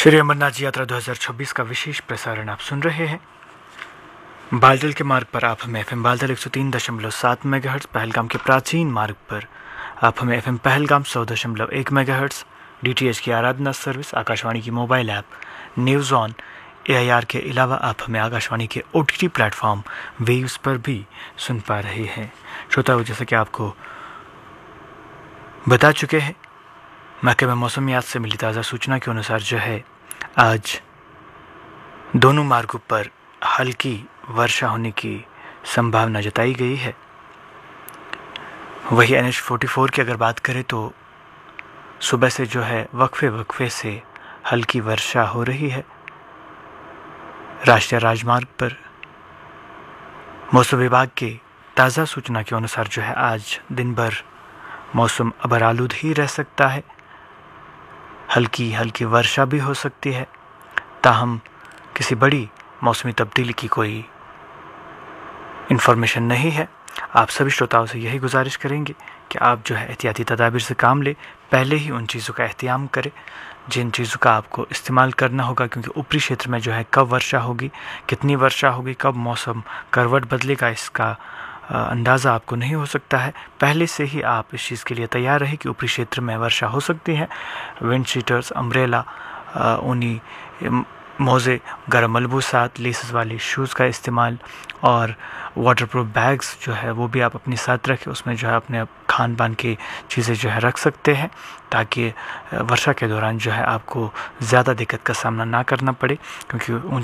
श्री अमरनाथ जी यात्रा 2026 का विशेष प्रसारण आप सुन रहे हैं। बालतल के मार्ग पर आप हमें एफएम बालतल 103.7 मेगाहर्ट्ज, पहलगाम के प्राचीन मार्ग पर आप हमें एफएम पहलगाम 100.1 मेगाहर्ट्ज, डीटीएच की आराधना सर्विस, आकाशवाणी की mobile app news on AIR के अलावा आप हमें आकाशवाणी के OTT प्लेटफॉर्म वेव्स पर भी सुन पा रहे हैं। श्रोताओं, जैसा कि आपको बता चुके हैं, महकमे मौसमियात से मिली ताज़ा सूचना के अनुसार जो है आज दोनों मार्गों पर हल्की वर्षा होने की संभावना जताई गई है। वही NH44 की अगर बात करें तो सुबह से जो है वक्फे से हल्की वर्षा हो रही है। राष्ट्रीय राजमार्ग पर मौसम विभाग के ताज़ा सूचना के अनुसार जो है आज दिन भर मौसम अबरालूद ही रह सकता है। हल्की वर्षा भी हो सकती है, ताहम किसी बड़ी मौसमी तब्दीली की कोई इन्फॉर्मेशन नहीं है। आप सभी श्रोताओं से यही गुजारिश करेंगे कि आप जो है एहतियाती तदाबीर से काम लें, पहले ही उन चीज़ों का एहतियाम करें जिन चीज़ों का आपको इस्तेमाल करना होगा, क्योंकि ऊपरी क्षेत्र में जो है कब वर्षा होगी, कितनी वर्षा होगी, कब मौसम करवट बदलेगा, इसका अंदाज़ा आपको नहीं हो सकता है। पहले से ही आप इस चीज़ के लिए तैयार रहें कि ऊपरी क्षेत्र में वर्षा हो सकती है। विंड शीटर्स, अम्ब्रेला, ऊनी मोज़े, गर्म मलबूसात, लेसेस वाले शूज़ का इस्तेमाल और वाटरप्रूफ बैग्स जो है वो भी आप अपने साथ रखें। उसमें जो है अपने खान पान की चीज़ें जो है रख सकते हैं, ताकि वर्षा के दौरान जो है आपको ज़्यादा दिक्कत का सामना ना करना पड़े, क्योंकि उन